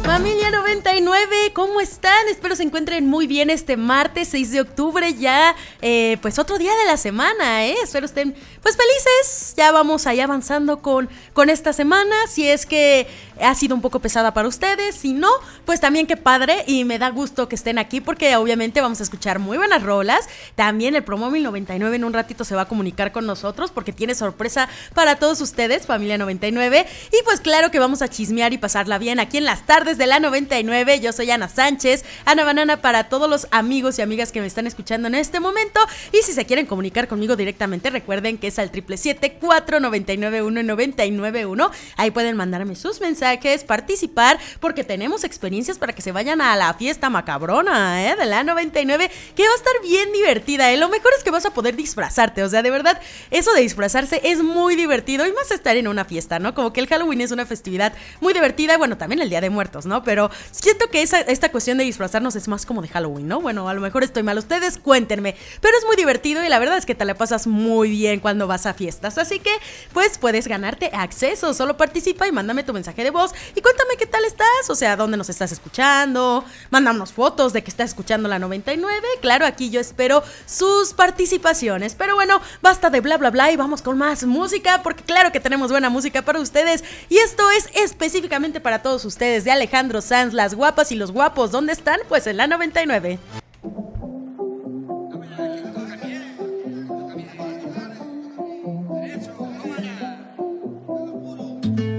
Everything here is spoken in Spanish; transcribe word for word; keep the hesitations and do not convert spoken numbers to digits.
Familia noventa y nueve, ¿cómo están? Espero se encuentren muy bien este martes seis de octubre, ya eh, pues otro día de la semana, ¿eh? Espero estén pues felices, ya vamos allá avanzando con, con esta semana, si es que ha sido un poco pesada para ustedes, si no, pues también qué padre y me da gusto que estén aquí porque obviamente vamos a escuchar muy buenas rolas. También el Promóvil noventa y nueve en un ratito se va a comunicar con nosotros porque tiene sorpresa para todos ustedes, Familia noventa y nueve, y pues claro que vamos a chismear y pasarla bien aquí en las tardes de la noventa y nueve. Yo soy Ana Sánchez, Ana Banana para todos los amigos y amigas que me están escuchando en este momento, y si se quieren comunicar conmigo directamente, recuerden que es al triple siete, cuatro nueve nueve, uno nueve nueve uno. Ahí pueden mandarme sus mensajes, participar, porque tenemos experiencias para que se vayan a la fiesta macabrona, ¿eh? De la noventa y nueve, que va a estar bien divertida, ¿eh? Lo mejor es que vas a poder disfrazarte, o sea, de verdad, eso de disfrazarse es muy divertido, y más estar en una fiesta, ¿no? Como que el Halloween es una festividad muy divertida, bueno, también el Día de Muertos, ¿no? Pero siento que esa, esta cuestión de disfrazarnos es más como de Halloween, ¿no? Bueno, a lo mejor estoy mal, ustedes cuéntenme, pero es muy divertido y la verdad es que te la pasas muy bien cuando vas a fiestas, así que, pues, puedes ganarte acceso, solo participa y mándame tu mensaje de voz y cuéntame qué tal estás, o sea, dónde nos estás escuchando, mándanos fotos de que estás escuchando la noventa y nueve, claro, aquí yo espero sus participaciones, pero bueno, basta de bla bla bla y vamos con más música, porque claro que tenemos buena música para ustedes, y esto es específicamente para todos ustedes, de Alejandro Sanz, las guapas y los guapos, ¿dónde están? Pues en la noventa y nueve.